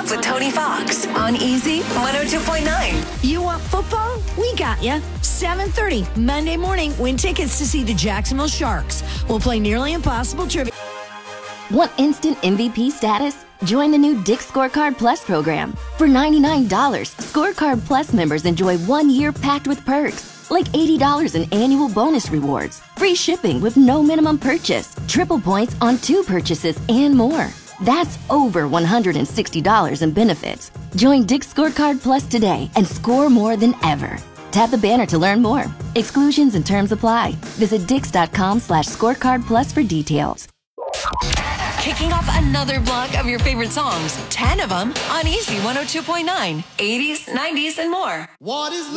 with Tony Fox on Easy 102.9. You want football? We got you. 7:30 Monday morning. Win tickets to see the Jacksonville Sharks. We'll play Nearly Impossible Trivia. Want instant MVP status? Join the new Dick's Scorecard Plus program. For $99, Scorecard Plus members enjoy 1 year packed with perks, like $80 in annual bonus rewards, free shipping with no minimum purchase, triple points on 2 purchases, and more. That's over $160 in benefits. Join Dick's Scorecard Plus today and score more than ever. Tap the banner to learn more. Exclusions and terms apply. Visit dix.com/scorecard plus for details. Kicking off another block of your favorite songs, 10 of them on Easy 102.9, 80s, 90s, and more. What is love?